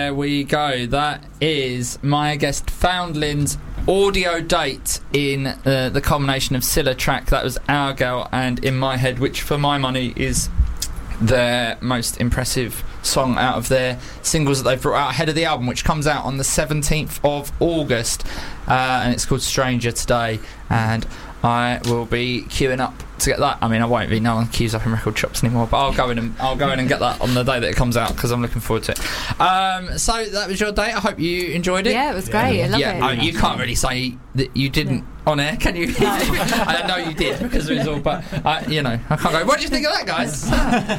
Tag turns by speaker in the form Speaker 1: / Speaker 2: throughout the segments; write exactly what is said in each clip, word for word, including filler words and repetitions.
Speaker 1: there we go. That is my guest Foundlin's audio date in uh, the combination of Scylla track. That was Our Girl and In My Head, which for my money is their most impressive song out of their singles that they've brought out ahead of the album, which comes out on the seventeenth of August, uh, and it's called Stranger Today, and I will be queuing up to get that. I mean, I won't be, no one queues up in record shops anymore, but I'll go in and I'll go in and get that on the day that it comes out, because I'm looking forward to it. Um, so that was your date. I hope you enjoyed it.
Speaker 2: Yeah, it was great.
Speaker 1: Yeah.
Speaker 2: I love
Speaker 1: yeah,
Speaker 2: it.
Speaker 1: I mean, you can't really say that you didn't yeah. on air, can you? I know you did, because it was all, but uh, you know, I can't go, what do you think of that, guys?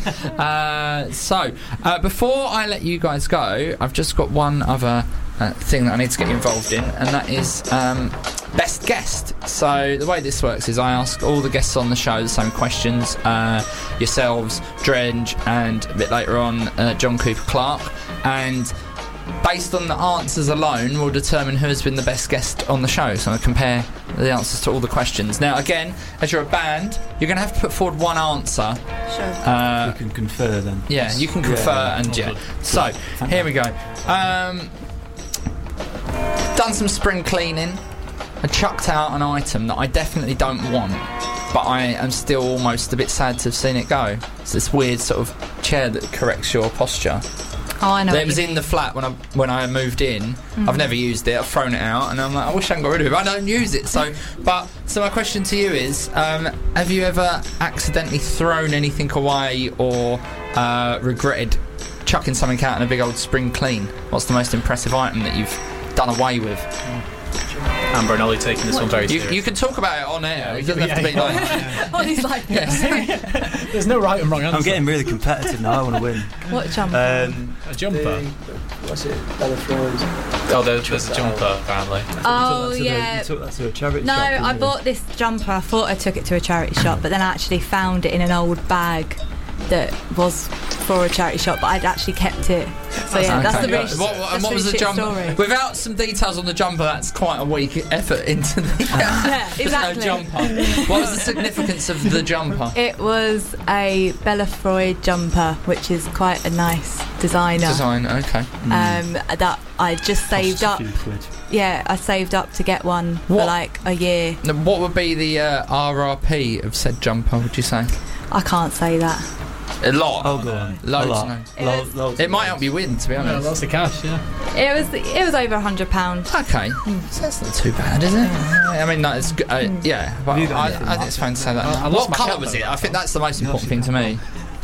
Speaker 1: uh, so uh, before I let you guys go, I've just got one other Uh, thing that I need to get you involved in, and that is um, best guest. So the way this works is I ask all the guests on the show the same questions, uh, yourselves, Drench, and a bit later on uh, John Cooper Clarke, and based on the answers alone we'll determine who has been the best guest on the show. So I compare the answers to all the questions. Now again, as you're a band, you're going to have to put forward one answer.
Speaker 2: Sure.
Speaker 1: Uh,
Speaker 3: you can confer then.
Speaker 1: Yeah, you can confer
Speaker 3: yeah.
Speaker 1: and yeah. So here we go. Um, Done some spring cleaning. I chucked out an item that I definitely don't want, but I am still almost a bit sad to have seen it go. It's this weird sort of chair that corrects your posture.
Speaker 2: Oh, I know.
Speaker 1: It was in the flat when I when I moved in. Mm-hmm. I've never used it. I've thrown it out, and I'm like, I wish I hadn't got rid of it. But I don't use it. So, but so my question to you is: um, have you ever accidentally thrown anything away or uh, regretted chucking something out in a big old spring clean? What's the most impressive item that you've done away with?
Speaker 4: Amber and Ollie taking this one very
Speaker 1: you,
Speaker 4: seriously.
Speaker 1: you can talk about it on air. It doesn't
Speaker 4: yeah,
Speaker 1: have to be
Speaker 4: yeah.
Speaker 1: like.
Speaker 2: Yeah. Ollie's like,
Speaker 1: yes.
Speaker 4: There's no right and wrong answer.
Speaker 3: I'm getting really competitive now. I want to win.
Speaker 2: What jumper?
Speaker 3: Um,
Speaker 4: a jumper.
Speaker 5: The, what's it? Bella Floyd's.
Speaker 4: Oh, there, there's a jumper apparently.
Speaker 2: Oh
Speaker 3: you took that to
Speaker 2: yeah.
Speaker 3: The, you took that to a charity
Speaker 2: no,
Speaker 3: shop.
Speaker 2: I
Speaker 3: you?
Speaker 2: bought this jumper. I thought I took it to a charity shop, but then I actually found it in an old bag that was for a charity shop, but I'd actually kept it. So yeah,
Speaker 1: Okay.
Speaker 2: that's the really.
Speaker 1: What, what,
Speaker 2: that's
Speaker 1: and what
Speaker 2: really
Speaker 1: was the
Speaker 2: shit
Speaker 1: jumper?
Speaker 2: Story.
Speaker 1: Without some details on the jumper, that's quite a weak effort into the.
Speaker 2: Yeah, exactly.
Speaker 1: No jumper. What was the significance of the jumper?
Speaker 2: It was a Bella Floyd jumper, which is quite a nice designer.
Speaker 1: Design, okay.
Speaker 2: Um, that I just saved up. Yeah, I saved up to get one
Speaker 1: What?
Speaker 2: for like a year.
Speaker 1: Now, what would be the uh, R R P of said jumper, would you say?
Speaker 2: I can't say that.
Speaker 1: A lot.
Speaker 3: Oh, go on.
Speaker 1: Loads.
Speaker 3: A lot.
Speaker 1: No.
Speaker 2: It
Speaker 3: Lo-
Speaker 2: was-
Speaker 3: loads
Speaker 1: It might help you win, to be
Speaker 4: Yeah,
Speaker 1: honest.
Speaker 4: lots of cash, yeah.
Speaker 2: It was it was over a hundred pounds.
Speaker 1: Okay, so that's not too bad, is it? I mean, no, it's good. Uh, yeah, but
Speaker 3: Have you got
Speaker 1: I,
Speaker 3: anything
Speaker 1: I think it's fine to say that.
Speaker 4: I- I lost
Speaker 1: what
Speaker 4: my
Speaker 1: colour
Speaker 4: cap,
Speaker 1: was
Speaker 4: though.
Speaker 1: it? I think that's the most important thing to me.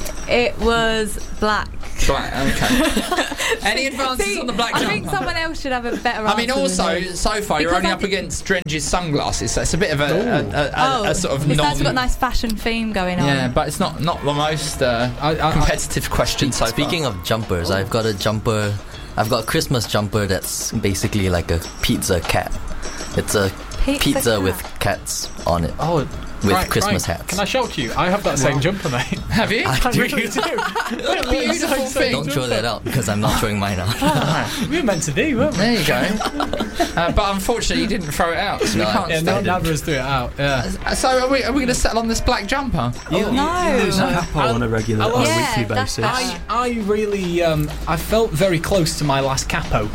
Speaker 2: It was black.
Speaker 1: Black. Okay. Any advances
Speaker 2: See,
Speaker 1: on the black
Speaker 2: I
Speaker 1: jumper?
Speaker 2: think someone else should have a better.
Speaker 1: I mean,
Speaker 2: answer
Speaker 1: also,
Speaker 2: than me.
Speaker 1: so far you're
Speaker 2: Because
Speaker 1: only
Speaker 2: I
Speaker 1: up
Speaker 2: did-
Speaker 1: against Drench's sunglasses, so it's a bit of a, a, a, a,
Speaker 2: oh,
Speaker 1: a sort of
Speaker 2: it's
Speaker 1: non.
Speaker 2: nice, got a nice fashion theme going on.
Speaker 1: Yeah, but it's not not the most uh,
Speaker 4: I- I-
Speaker 1: competitive question so far.
Speaker 6: Speaking of jumpers, I've got a jumper. I've got a Christmas jumper that's basically like a pizza cat. It's a
Speaker 2: Pizza
Speaker 6: pizza
Speaker 2: cat.
Speaker 6: with cats on it.
Speaker 4: Oh,
Speaker 6: With
Speaker 4: right,
Speaker 6: Christmas
Speaker 4: right.
Speaker 6: hats.
Speaker 4: Can I shout you? I have that same jumper, mate.
Speaker 1: Have you?
Speaker 4: I really do.
Speaker 1: What a beautiful thing.
Speaker 6: Don't throw that out because I'm not throwing mine out.
Speaker 4: We were meant to be, weren't we?
Speaker 1: There you go. uh, but unfortunately, you didn't throw it out, so
Speaker 6: No,
Speaker 1: we can't
Speaker 4: Yeah, no,
Speaker 1: stand
Speaker 4: never has threw it out. Yeah.
Speaker 1: it. So are we, are we going to settle on this black jumper?
Speaker 3: You,
Speaker 2: No.
Speaker 3: you lose
Speaker 2: No.
Speaker 3: capo on a regular,
Speaker 4: I
Speaker 3: on
Speaker 4: lost-
Speaker 3: a
Speaker 2: Yeah,
Speaker 3: weekly
Speaker 2: that's
Speaker 3: basis.
Speaker 2: fine.
Speaker 4: I, I really, um, I felt very close to my last capo.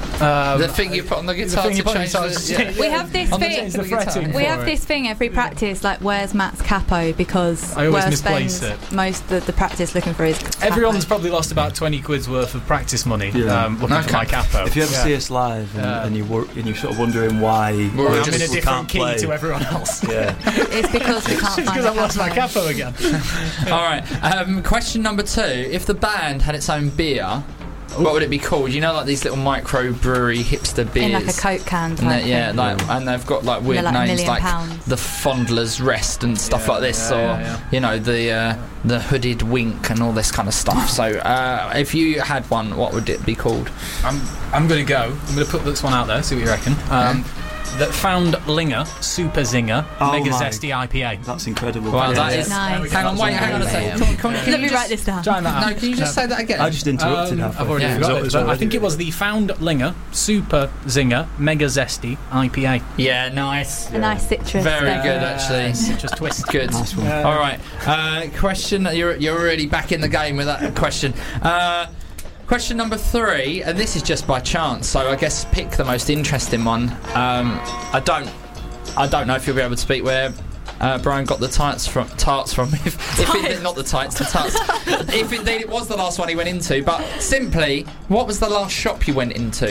Speaker 4: Um,
Speaker 1: The thing you put on the guitar
Speaker 4: thing
Speaker 1: to
Speaker 4: you put on
Speaker 1: change
Speaker 4: the
Speaker 1: the...
Speaker 4: guitar
Speaker 1: yeah.
Speaker 4: to-
Speaker 2: We have this
Speaker 4: On the
Speaker 2: thing.
Speaker 4: change the
Speaker 1: guitar.
Speaker 4: fretting
Speaker 2: We
Speaker 4: for
Speaker 2: have
Speaker 4: it.
Speaker 2: this thing every practice, like where's Matt's capo, because
Speaker 4: I always
Speaker 2: Wes
Speaker 4: misplace
Speaker 2: spends
Speaker 4: it.
Speaker 2: most of the, the practice looking for his capo.
Speaker 4: Everyone's probably lost about twenty quid's worth of practice money
Speaker 3: Yeah.
Speaker 4: um, looking
Speaker 1: Okay.
Speaker 4: for my capo.
Speaker 3: If you ever
Speaker 4: Yeah.
Speaker 3: see us live and,
Speaker 4: Yeah.
Speaker 3: and, you wor- and you're sort of wondering why
Speaker 1: We're
Speaker 4: I'm
Speaker 1: just-
Speaker 4: in a
Speaker 3: people
Speaker 4: different
Speaker 3: can't
Speaker 4: key
Speaker 3: play,
Speaker 4: to everyone else.
Speaker 3: yeah,
Speaker 2: It's because we can't
Speaker 4: Just
Speaker 2: find
Speaker 4: because
Speaker 2: a
Speaker 4: I've lost my
Speaker 2: capo.
Speaker 4: capo again.
Speaker 1: All right. Um, question number two: if the band had its own beer, what would it be called? You know, like these little micro brewery hipster beers.
Speaker 2: In like a Coke can
Speaker 1: And
Speaker 2: type
Speaker 1: they- yeah,
Speaker 2: thing.
Speaker 1: like, and they've got like weird
Speaker 2: They're like a
Speaker 1: names
Speaker 2: million
Speaker 1: like
Speaker 2: pounds.
Speaker 1: the Fondler's Rest and stuff
Speaker 4: Yeah,
Speaker 1: like this,
Speaker 4: yeah,
Speaker 1: or
Speaker 4: yeah, yeah.
Speaker 1: you know the uh, the Hooded Wink and all this kind of stuff. So, uh, if you had one, what would it be called?
Speaker 4: I'm, I'm going to go. I'm going to put this one out there, see what you reckon. Um, that found Linger Super Zinger
Speaker 3: Oh
Speaker 4: Mega
Speaker 3: my-
Speaker 4: Zesty I P A.
Speaker 3: that's incredible.
Speaker 1: Well,
Speaker 3: Yeah.
Speaker 1: that is.
Speaker 2: Nice.
Speaker 1: Hang on, wait, hang on a second. Come on, come on, can
Speaker 2: Let
Speaker 1: you
Speaker 2: me
Speaker 1: just-
Speaker 2: write this down.
Speaker 4: Trying that out.
Speaker 1: No, can you just say that again?
Speaker 3: I just interrupted
Speaker 4: Um,
Speaker 3: halfway.
Speaker 4: I've already
Speaker 3: Yeah,
Speaker 4: forgot
Speaker 3: it
Speaker 4: it,
Speaker 3: was
Speaker 4: but I
Speaker 3: already
Speaker 4: think it
Speaker 3: good.
Speaker 4: was the Found Linger Super Zinger Mega Zesty I P A.
Speaker 1: Yeah, nice.
Speaker 2: A nice citrus.
Speaker 1: Very
Speaker 2: there.
Speaker 1: good, actually.
Speaker 4: Citrus twist.
Speaker 1: Good.
Speaker 3: Nice one.
Speaker 1: All right. Uh, question. You're you're already back in the game with that question. Uh, question number three, and this is just by chance, so I guess pick the most interesting one. Um, I don't, I don't know if you'll be able to speak where uh, Brian got the tarts from. Tarts from, if, if it, not the tights, the tarts. If indeed it was the last one he went into, but simply, what was the last shop you went into?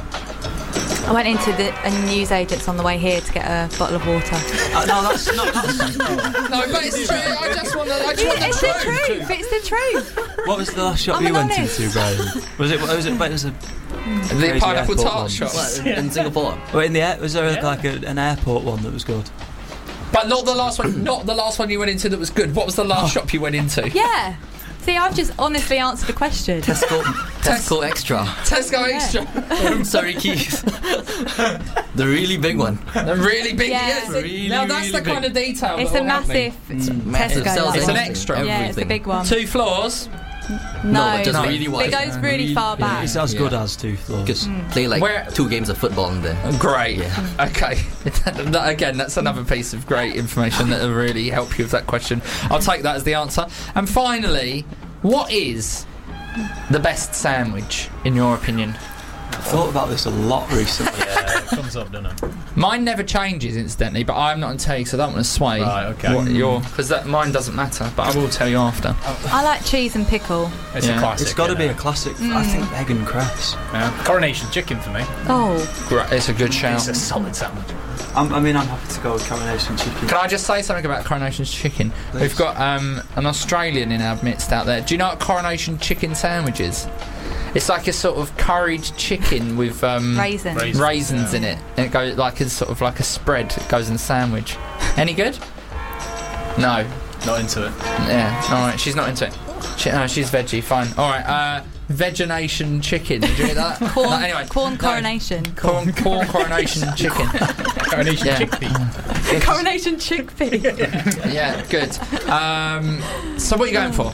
Speaker 2: I went into the, a newsagent's on the way here to get a bottle of water.
Speaker 3: Uh, no, that's not. That's,
Speaker 1: No, but it's true. I just want to. I just want
Speaker 2: It's
Speaker 1: the
Speaker 2: the
Speaker 1: truth.
Speaker 2: truth. It's the truth.
Speaker 3: what was the last shop
Speaker 2: I'm
Speaker 3: you went
Speaker 2: honest.
Speaker 3: into, Brian? Was it? Was it? It was a.
Speaker 1: The
Speaker 3: Crazy
Speaker 1: pineapple
Speaker 3: airport
Speaker 1: tart
Speaker 3: one.
Speaker 1: shop.
Speaker 6: What, in Singapore?
Speaker 3: Well, in the air, was there
Speaker 4: Yeah.
Speaker 3: like a, an airport one that was good?
Speaker 1: But not the last one. Not the last one you went into that was good. What was the last shop you went into?
Speaker 2: Yeah. See, I've just honestly answered the question.
Speaker 6: Tesco, Tesco Extra.
Speaker 1: Tesco
Speaker 2: Yeah.
Speaker 1: Extra.
Speaker 6: Surrey Keys. The really big one.
Speaker 1: The really big.
Speaker 2: Yeah.
Speaker 1: Yes.
Speaker 6: Really,
Speaker 1: now that's
Speaker 6: really
Speaker 1: the kind of detail.
Speaker 2: It's
Speaker 1: that
Speaker 2: a
Speaker 1: will help me.
Speaker 2: massive Tesco.
Speaker 6: Massive.
Speaker 2: that
Speaker 6: Sells
Speaker 1: It's an
Speaker 2: one.
Speaker 1: extra.
Speaker 6: everything.
Speaker 2: Yeah, it's a big one.
Speaker 1: Two floors.
Speaker 2: No,
Speaker 6: No, just
Speaker 1: No.
Speaker 6: really wide.
Speaker 2: it goes really far back.
Speaker 3: It's as good
Speaker 6: Yeah.
Speaker 3: as two floors.
Speaker 6: Just
Speaker 2: Mm.
Speaker 6: play like
Speaker 1: Where-
Speaker 6: two games of football in there.
Speaker 1: Great.
Speaker 6: Yeah.
Speaker 1: Okay. That- Again, that's another piece of great information that will really help you with that question. I'll take that as the answer. And finally, what is the best sandwich in your opinion?
Speaker 3: I've thought about this a lot recently.
Speaker 4: Yeah, it comes up, doesn't it?
Speaker 1: Mine never changes, incidentally, but I'm not going to tell you because I don't want to sway.
Speaker 4: Right, okay.
Speaker 1: What your because that mine doesn't matter, but I will tell you after.
Speaker 2: I like cheese and pickle.
Speaker 4: It's
Speaker 1: Yeah.
Speaker 4: a classic.
Speaker 3: It's got to
Speaker 4: isn't
Speaker 3: be
Speaker 4: it?
Speaker 3: a classic. I think egg and cress.
Speaker 4: Yeah. Coronation chicken for me.
Speaker 2: Oh,
Speaker 1: Great, it's a good shout.
Speaker 4: It's a solid sandwich.
Speaker 3: I'm, I mean, I'm happy to go with coronation chicken.
Speaker 1: Can I just say something about Coronation's chicken?
Speaker 3: Please.
Speaker 1: We've got um, an Australian in our midst out there. Do you know what Coronation chicken sandwich is? It's like a sort of curried chicken with um,
Speaker 2: raisins.
Speaker 4: Raisins.
Speaker 1: raisins
Speaker 4: Yeah.
Speaker 1: in it, and it goes like it's sort of like a spread. It goes in a sandwich. Any good? No.
Speaker 4: Not into it.
Speaker 1: Yeah. All right. She's not into it. She, no, she's veggie. Fine. All right. Uh, Vegination chicken. Did you hear that?
Speaker 2: Corn,
Speaker 1: No, anyway.
Speaker 2: corn
Speaker 1: no.
Speaker 2: coronation.
Speaker 1: Corn, corn coronation chicken.
Speaker 4: Coronation
Speaker 1: Yeah.
Speaker 4: chickpea.
Speaker 2: Coronation chickpea.
Speaker 1: Yeah. Good. Um, so what are you going for?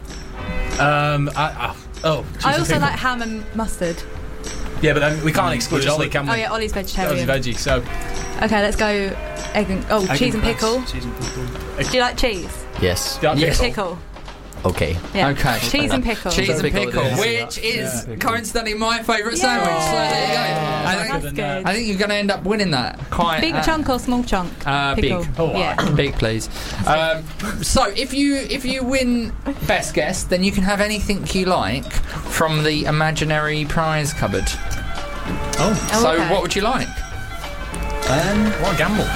Speaker 4: Um, I, I, oh, cheese
Speaker 2: I
Speaker 4: and
Speaker 2: also
Speaker 4: pickle.
Speaker 2: like ham and mustard.
Speaker 4: Yeah, but then we can't exclude
Speaker 3: Just
Speaker 4: Ollie,
Speaker 3: like-
Speaker 4: can we?
Speaker 2: Oh yeah, Ollie's
Speaker 4: That was
Speaker 2: vegetarian.
Speaker 4: veggie. So
Speaker 2: Okay, let's go egg and oh
Speaker 3: Egg
Speaker 2: cheese and
Speaker 3: cress,
Speaker 2: pickle.
Speaker 3: Cheese and pickle.
Speaker 2: Do you like cheese?
Speaker 6: Yes.
Speaker 4: do you like
Speaker 1: Yes.
Speaker 4: pickle?
Speaker 2: Pickle.
Speaker 6: Okay.
Speaker 2: Yeah.
Speaker 1: Okay.
Speaker 2: Cheese and pickle.
Speaker 1: Cheese and
Speaker 6: Pickle,
Speaker 1: pickle,
Speaker 6: yeah.
Speaker 1: which is
Speaker 3: Yeah.
Speaker 1: coincidentally my favourite sandwich. So there you go.
Speaker 4: Yeah.
Speaker 1: I
Speaker 2: That's
Speaker 1: think,
Speaker 2: good.
Speaker 1: I think you're going to end up winning that. Quite
Speaker 2: Big
Speaker 1: uh,
Speaker 2: chunk or small chunk?
Speaker 1: Uh,
Speaker 2: Pickle.
Speaker 1: big.
Speaker 4: Oh, wow.
Speaker 2: Yeah.
Speaker 1: Big, please. Um, so, if you if you win best guess, then you can have anything you like from the imaginary prize cupboard.
Speaker 4: Oh,
Speaker 2: Oh,
Speaker 1: so,
Speaker 2: okay.
Speaker 1: what would you like?
Speaker 3: Um,
Speaker 4: what a gamble.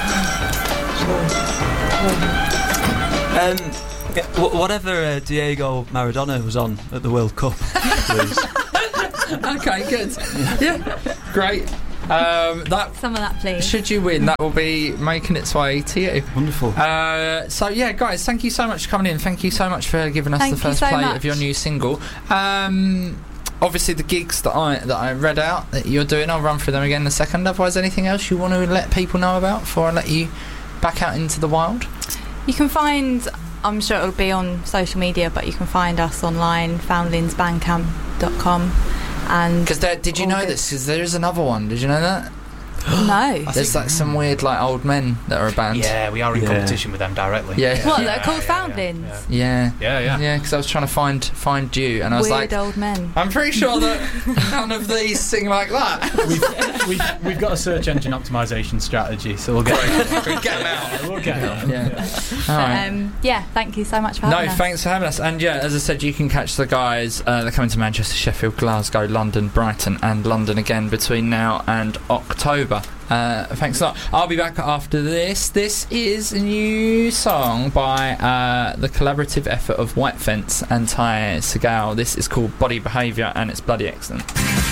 Speaker 3: um, yeah, wh- whatever uh, Diego Maradona was on at the World Cup, please.
Speaker 1: Okay, good. Yeah, great. Um, that
Speaker 2: Some of that, please.
Speaker 1: should you win, that will be making its way to you.
Speaker 3: Wonderful.
Speaker 1: Uh, so yeah, guys, thank you so much for coming in. Thank you so much for giving us
Speaker 2: Thank
Speaker 1: the
Speaker 2: you
Speaker 1: first
Speaker 2: so
Speaker 1: play
Speaker 2: much.
Speaker 1: of your new single. Um, obviously, the gigs that I that I read out that you're doing, I'll run through them again in a second. Otherwise, anything else you want to let people know about before I let you back out into the wild?
Speaker 2: You can find, I'm sure it'll be on social media, but you can find us online, foundlings bandcamp dot com. And
Speaker 1: Because did you
Speaker 2: All
Speaker 1: know
Speaker 2: good.
Speaker 1: this? Because there is another one. Did you know that?
Speaker 2: no.
Speaker 1: There's like some weird like old men that are a band.
Speaker 4: Yeah, we are in
Speaker 3: Yeah.
Speaker 4: competition with them directly.
Speaker 1: Yeah.
Speaker 2: What,
Speaker 1: Yeah.
Speaker 2: they're called
Speaker 4: yeah,
Speaker 2: Foundlings?
Speaker 1: Yeah.
Speaker 4: Yeah, yeah.
Speaker 1: Yeah. Because I was trying to find find you, and I was
Speaker 2: Weird
Speaker 1: like,
Speaker 2: old men.
Speaker 1: I'm pretty sure that none of these sing like that.
Speaker 4: we've, we've, we've got a search engine optimization strategy, so we'll get
Speaker 1: Get them out.
Speaker 4: Yeah, we'll get it.
Speaker 1: Yeah. All
Speaker 2: But,
Speaker 1: right.
Speaker 2: um, yeah, thank you so much for
Speaker 1: No,
Speaker 2: having us.
Speaker 1: thanks for having us. And yeah, as I said, you can catch the guys. Uh, they're coming to Manchester, Sheffield, Glasgow, London, Brighton, and London again between now and October. Uh, thanks a lot. I'll be back after this. This is a new song by uh, the collaborative effort of White Fence and Ty Segal. This is called Body Behaviour, and it's bloody excellent.